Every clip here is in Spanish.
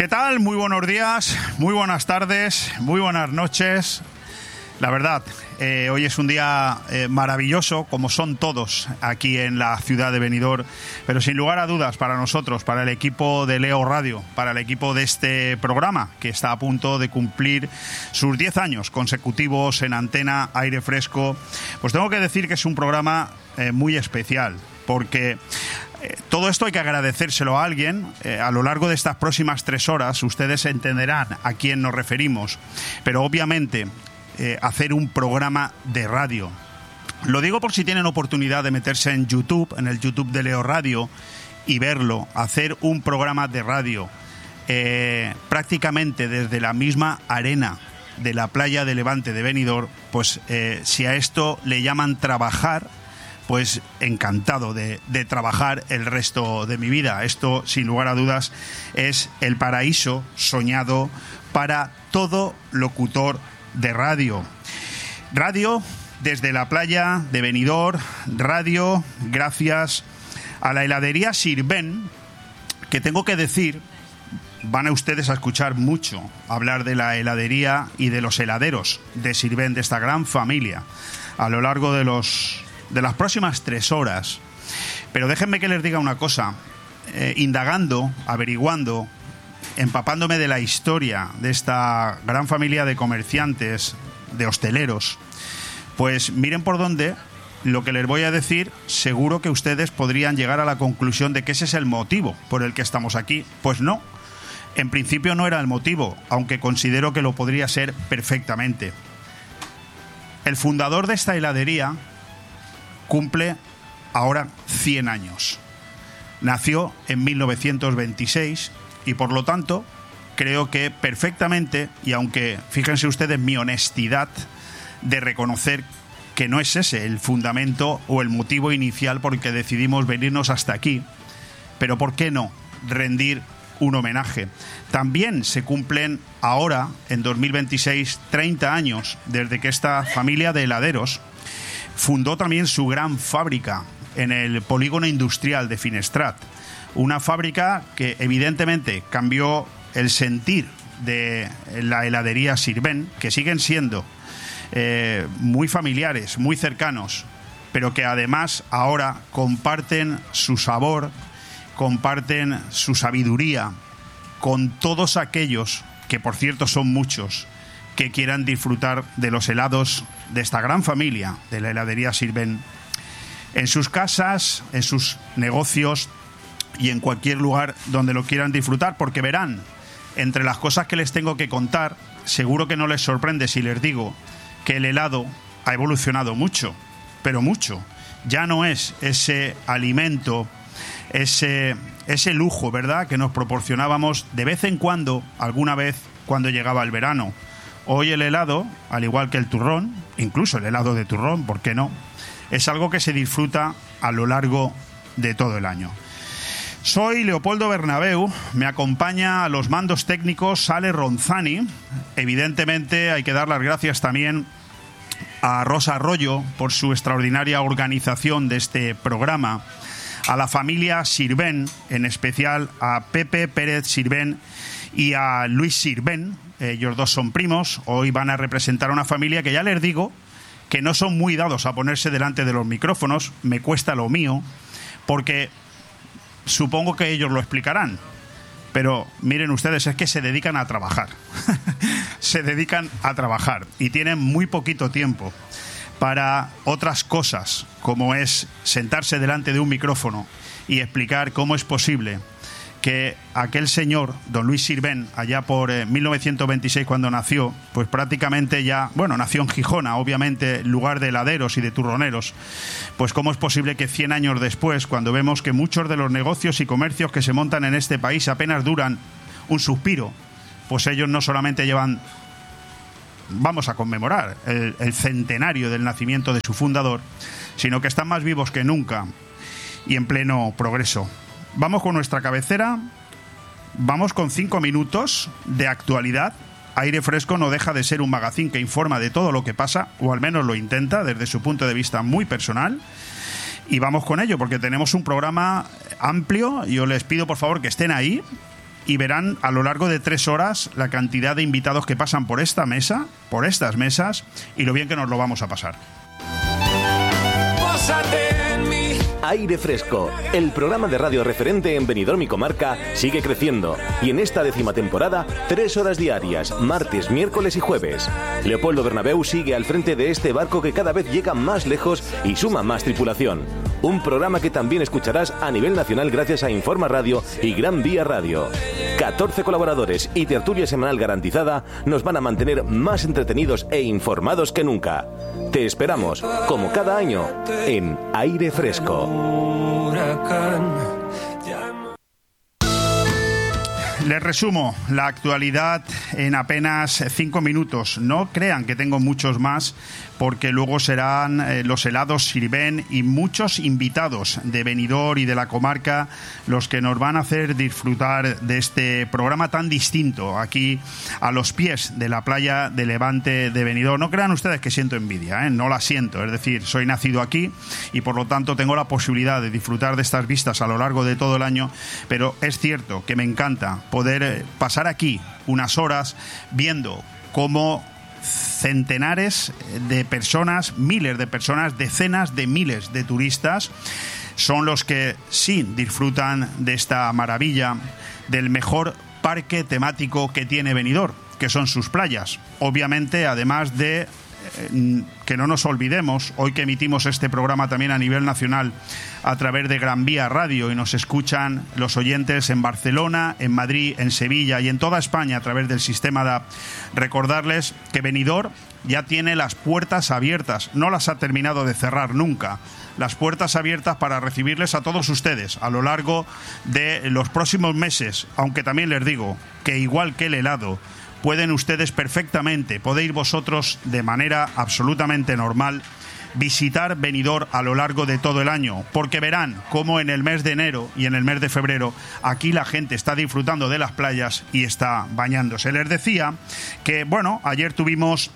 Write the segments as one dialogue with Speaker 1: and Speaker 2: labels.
Speaker 1: ¿Qué tal? Muy buenos días, muy buenas tardes, muy buenas noches. La verdad, hoy es un día maravilloso, como son todos aquí en la ciudad de Benidorm, pero sin lugar a dudas para nosotros, para el equipo de Leo Radio, para el equipo de este programa, que está a punto de cumplir sus 10 años consecutivos en Antena Aire Fresco, pues tengo que decir que es un programa muy especial, porque todo esto hay que agradecérselo a alguien. A lo largo de estas próximas 3 horas ustedes entenderán a quién nos referimos, pero obviamente hacer un programa de radio. Lo digo por si tienen oportunidad de meterse en YouTube, en el YouTube de Leo Radio, y verlo, hacer un programa de radio prácticamente desde la misma arena de la playa de Levante de Benidorm, pues si a esto le llaman trabajar, pues encantado de trabajar el resto de mi vida. Esto, sin lugar a dudas, es el paraíso soñado para todo locutor de radio. Radio desde la playa de Benidorm, radio gracias a la heladería Sirven, que tengo que decir, van a ustedes a escuchar mucho hablar de la heladería y de los heladeros de Sirven, de esta gran familia, a lo largo de las próximas 3 horas. Pero déjenme que les diga una cosa, indagando, averiguando, empapándome de la historia de esta gran familia de comerciantes, de hosteleros, pues miren por dónde lo que les voy a decir, seguro que ustedes podrían llegar a la conclusión de que ese es el motivo por el que estamos aquí. Pues no, en principio no era el motivo, aunque considero que lo podría ser perfectamente. El fundador de esta heladería cumple ahora 100 años. Nació en 1926 y por lo tanto creo que perfectamente, y aunque fíjense ustedes mi honestidad de reconocer que no es ese el fundamento o el motivo inicial por el que decidimos venirnos hasta aquí, pero ¿por qué no rendir un homenaje? También se cumplen ahora, en 2026, 30 años desde que esta familia de heladeros fundó también su gran fábrica en el polígono industrial de Finestrat. Una fábrica que evidentemente cambió el sentir de la heladería Sirven, que siguen siendo muy familiares, muy cercanos, pero que además ahora comparten su sabor, comparten su sabiduría con todos aquellos, que por cierto son muchos, que quieran disfrutar de los helados de esta gran familia de la heladería Sirven en sus casas, en sus negocios y en cualquier lugar donde lo quieran disfrutar, porque verán, entre las cosas que les tengo que contar, seguro que no les sorprende si les digo que el helado ha evolucionado mucho, pero mucho. Ya no es ese alimento, ese lujo, ¿verdad?, que nos proporcionábamos de vez en cuando, alguna vez cuando llegaba el verano. Hoy el helado, al igual que el turrón, incluso el helado de turrón, ¿por qué no?, es algo que se disfruta a lo largo de todo el año. Soy Leopoldo Bernabeu, me acompaña a los mandos técnicos Ale Ronzani. Evidentemente hay que dar las gracias también a Rosa Arroyo por su extraordinaria organización de este programa, a la familia Sirven, en especial a Pepe Pérez Sirven y a Luis Sirven. Ellos dos son primos, hoy van a representar a una familia que ya les digo que no son muy dados a ponerse delante de los micrófonos, me cuesta lo mío, porque supongo que ellos lo explicarán, pero miren ustedes, es que se dedican a trabajar, se dedican a trabajar y tienen muy poquito tiempo para otras cosas, como es sentarse delante de un micrófono y explicar cómo es posible que aquel señor, don Luis Sirven, allá por 1926 cuando nació, pues prácticamente ya, bueno, nació en Gijona, obviamente lugar de heladeros y de turroneros, pues cómo es posible que 100 años después, cuando vemos que muchos de los negocios y comercios que se montan en este país apenas duran un suspiro, pues ellos no solamente llevan, vamos a conmemorar el centenario del nacimiento de su fundador, sino que están más vivos que nunca y en pleno progreso. Vamos con nuestra cabecera, vamos con 5 minutos de actualidad. Aire Fresco no deja de ser un magazín que informa de todo lo que pasa, o al menos lo intenta desde su punto de vista muy personal. Y vamos con ello, porque tenemos un programa amplio. Yo les pido por favor que estén ahí, y verán a lo largo de 3 horas la cantidad de invitados que pasan por esta mesa, por estas mesas, y lo bien que nos lo vamos a pasar.
Speaker 2: Aire Fresco, el programa de radio referente en Benidorm y comarca, sigue creciendo y en esta 10ª temporada 3 horas diarias, martes, miércoles y jueves. Leopoldo Bernabéu sigue al frente de este barco que cada vez llega más lejos y suma más tripulación. Un programa que también escucharás a nivel nacional gracias a Informa Radio y Gran Vía Radio. 14 colaboradores y tertulia semanal garantizada nos van a mantener más entretenidos e informados que nunca. Te esperamos, como cada año, en Aire Fresco.
Speaker 1: Les resumo la actualidad en apenas 5 minutos. No crean que tengo muchos más, porque luego serán los helados Sirven y muchos invitados de Benidorm y de la comarca los que nos van a hacer disfrutar de este programa tan distinto aquí a los pies de la playa de Levante de Benidorm. No crean ustedes que siento envidia, no la siento. Es decir, soy nacido aquí y por lo tanto tengo la posibilidad de disfrutar de estas vistas a lo largo de todo el año, pero es cierto que me encanta poder pasar aquí unas horas viendo cómo centenares de personas, miles de personas, decenas de miles de turistas son los que sí disfrutan de esta maravilla, del mejor parque temático que tiene Benidorm, que son sus playas. Obviamente, además de que no nos olvidemos, hoy que emitimos este programa también a nivel nacional a través de Gran Vía Radio y nos escuchan los oyentes en Barcelona, en Madrid, en Sevilla y en toda España a través del sistema DAB, recordarles que Benidorm ya tiene las puertas abiertas, no las ha terminado de cerrar nunca, las puertas abiertas para recibirles a todos ustedes a lo largo de los próximos meses, aunque también les digo que igual que el helado, pueden ustedes perfectamente, podéis vosotros de manera absolutamente normal visitar Benidorm a lo largo de todo el año, porque verán cómo en el mes de enero y en el mes de febrero aquí la gente está disfrutando de las playas y está bañándose. Les decía que, bueno, ayer tuvimos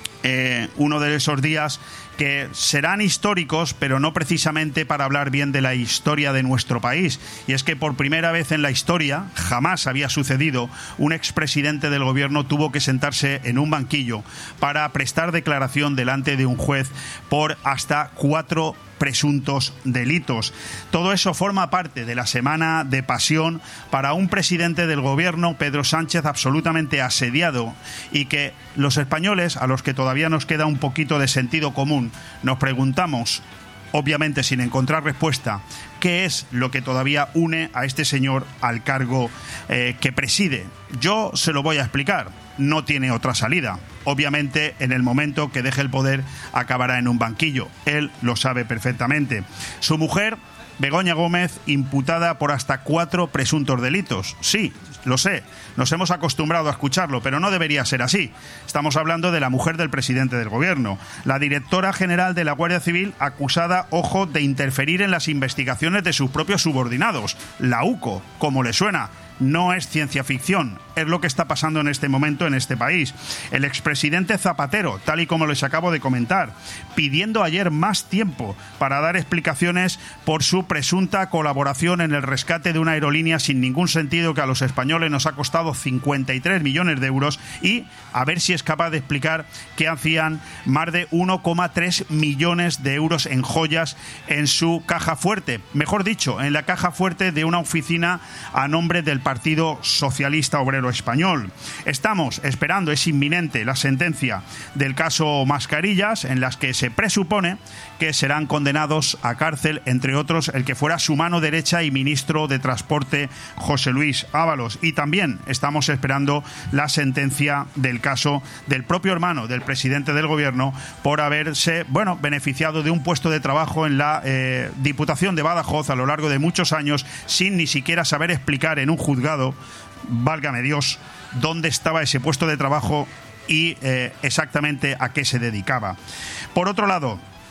Speaker 1: uno de esos días que serán históricos, pero no precisamente para hablar bien de la historia de nuestro país. Y es que por primera vez en la historia, jamás había sucedido, un expresidente del gobierno tuvo que sentarse en un banquillo para prestar declaración delante de un juez por hasta 4 presuntos delitos. Todo eso forma parte de la semana de pasión para un presidente del gobierno, Pedro Sánchez, absolutamente asediado, y que los españoles, a los que todavía nos queda un poquito de sentido común, nos preguntamos, obviamente sin encontrar respuesta, ¿qué es lo que todavía une a este señor al cargo que preside? Yo se lo voy a explicar. No tiene otra salida. Obviamente, en el momento que deje el poder, acabará en un banquillo. Él lo sabe perfectamente. Su mujer, Begoña Gómez, imputada por hasta 4 presuntos delitos. Sí, lo sé, nos hemos acostumbrado a escucharlo, pero no debería ser así. Estamos hablando de la mujer del presidente del gobierno, la directora general de la Guardia Civil, acusada, ojo, de interferir en las investigaciones de sus propios subordinados, la UCO, como le suena. No es ciencia ficción, es lo que está pasando en este momento en este país. El expresidente Zapatero, tal y como les acabo de comentar, pidiendo ayer más tiempo para dar explicaciones por su presunta colaboración en el rescate de una aerolínea sin ningún sentido que a los españoles nos ha costado 53 millones de euros, y a ver si es capaz de explicar qué hacían más de 1,3 millones de euros en joyas en su caja fuerte. Mejor dicho, en la caja fuerte de una oficina a nombre del Partido Socialista Obrero Español. Estamos esperando, es inminente la sentencia del caso Mascarillas, en las que se presupone que serán condenados a cárcel, entre otros, el que fuera su mano derecha y ministro de Transporte, José Luis Ábalos. Y también estamos esperando la sentencia del caso del propio hermano del presidente del gobierno por haberse, beneficiado de un puesto de trabajo en la Diputación de Badajoz a lo largo de muchos años, sin ni siquiera saber explicar en un juzgado, válgame Dios, dónde estaba ese puesto de trabajo y exactamente a qué se dedicaba. Por otro lado,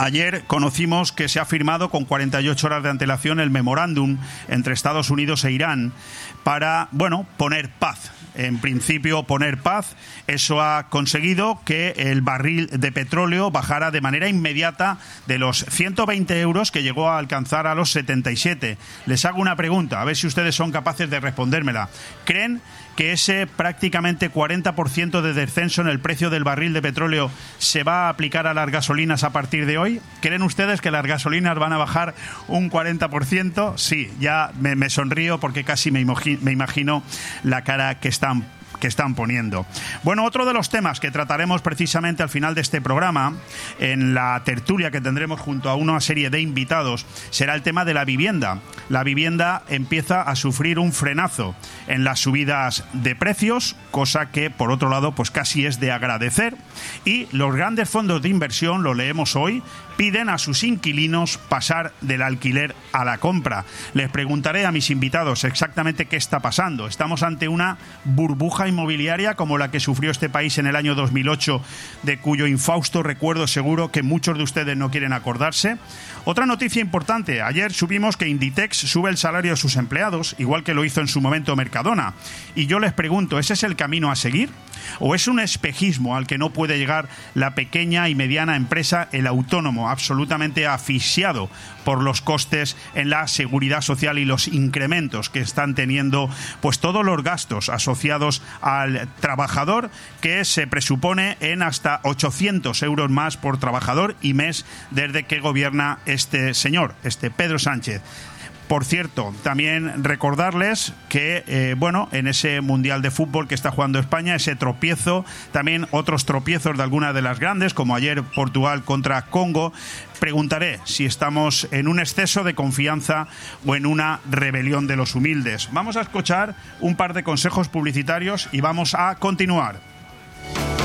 Speaker 1: Ayer conocimos que se ha firmado con 48 horas de antelación el memorándum entre Estados Unidos e Irán para, poner paz. En principio, poner paz. Eso ha conseguido que el barril de petróleo bajara de manera inmediata de los 120 euros que llegó a alcanzar a los 77. Les hago una pregunta, a ver si ustedes son capaces de respondérmela. ¿Creen que ese prácticamente 40% de descenso en el precio del barril de petróleo se va a aplicar a las gasolinas a partir de hoy? ¿Creen ustedes que las gasolinas van a bajar un 40%? Sí, ya me sonrío porque casi me imagino la cara que están poniendo. Bueno, otro de los temas que trataremos precisamente al final de este programa, en la tertulia que tendremos junto a una serie de invitados, será el tema de la vivienda. La vivienda empieza a sufrir un frenazo en las subidas de precios, cosa que, por otro lado, pues casi es de agradecer. Y los grandes fondos de inversión, lo leemos hoy, piden a sus inquilinos pasar del alquiler a la compra. Les preguntaré a mis invitados exactamente qué está pasando. ¿Estamos ante una burbuja inmobiliaria como la que sufrió este país en el año 2008, de cuyo infausto recuerdo seguro que muchos de ustedes no quieren acordarse? Otra noticia importante. Ayer supimos que Inditex sube el salario de sus empleados, igual que lo hizo en su momento Mercadona. Y yo les pregunto, ¿ese es el camino a seguir? ¿O es un espejismo al que no puede llegar la pequeña y mediana empresa, el autónomo, absolutamente asfixiado por los costes en la seguridad social y los incrementos que están teniendo pues todos los gastos asociados al trabajador, que se presupone en hasta 800 euros más por trabajador y mes desde que gobierna este señor, este Pedro Sánchez? Por cierto, también recordarles que, en ese Mundial de Fútbol que está jugando España, ese tropiezo, también otros tropiezos de algunas de las grandes, como ayer Portugal contra Congo, preguntaré si estamos en un exceso de confianza o en una rebelión de los humildes. Vamos a escuchar un par de consejos publicitarios y vamos a continuar.